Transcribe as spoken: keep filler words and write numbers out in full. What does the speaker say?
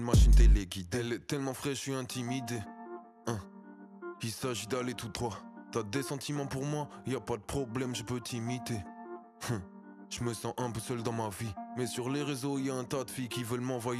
Une machine téléguide, elle est tellement fraîche, je suis intimidé. Hein. Il s'agit d'aller tout droit. T'as des sentiments pour moi, y a pas de problème, je peux t'imiter. Hum. Je me sens un peu seul dans ma vie, mais sur les réseaux y a un tas de filles qui veulent m'envoyer